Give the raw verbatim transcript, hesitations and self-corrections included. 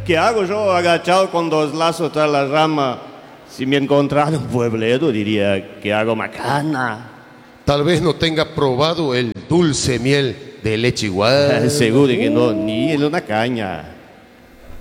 ¿Qué hago yo agachado con dos lazos tras la rama? Si me encontrara un puebleto diría que hago macana. Tal vez no tenga probado el dulce miel de leche igual. Seguro que no, ni en una caña.